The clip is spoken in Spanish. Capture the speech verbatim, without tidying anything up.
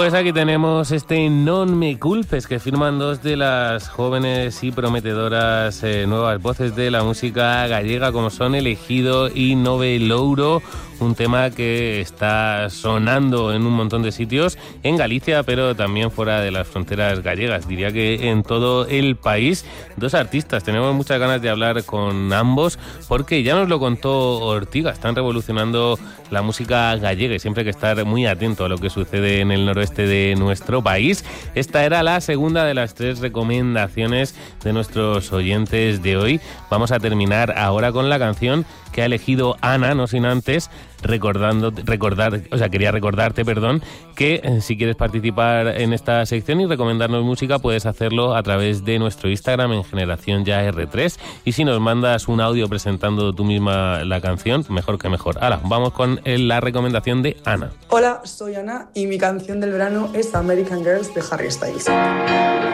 Pues aquí tenemos este Non me culpes que firman dos de las jóvenes y prometedoras eh, nuevas voces de la música gallega, como son Elegido y Nove Louro, un tema que está sonando en un montón de sitios en Galicia, pero también fuera de las fronteras gallegas, diría que en todo el país. Dos artistas, tenemos muchas ganas de hablar con ambos porque ya nos lo contó Ortiga, están revolucionando la música gallega y siempre hay que estar muy atento a lo que sucede en el noroeste de nuestro país. Esta era la segunda de las tres recomendaciones de nuestros oyentes de hoy. Vamos a terminar ahora con la canción que ha elegido Ana, no sin antes recordando, recordar, o sea, quería recordarte, perdón, que eh, si quieres participar en esta sección y recomendarnos música, puedes hacerlo a través de nuestro Instagram en Generación Ya erre tres, y si nos mandas un audio presentando tú misma la canción, mejor que mejor. Ahora, vamos con el, la recomendación de Ana. Hola, soy Ana y mi canción del verano es American Girls de Harry Styles.